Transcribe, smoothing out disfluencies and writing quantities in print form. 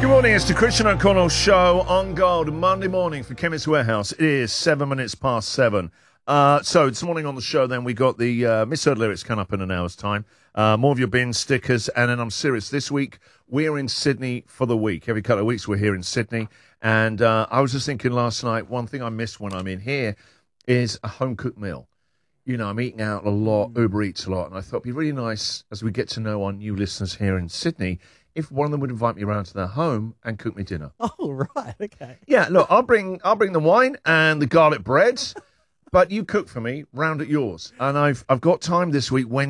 Good morning, it's the Christian O'Connell Show on Gold, Monday morning for Chemist Warehouse. It is 7 minutes past 7. So this morning on the show, then, we got the misheard lyrics coming up in an hour's time. More of your bin stickers, and then I'm serious. This week, we're in Sydney for the week. Every couple of weeks, we're here in Sydney. And I was just thinking last night, one thing I miss when I'm in here is a home-cooked meal. You know, I'm eating out a lot, Uber Eats a lot, and I thought it'd be really nice as we get to know our new listeners here in Sydney if one of them would invite me around to their home and cook me dinner. Oh, right, okay. Yeah, look, I'll bring the wine and the garlic bread, but you cook for me round at yours. And I've got time this week when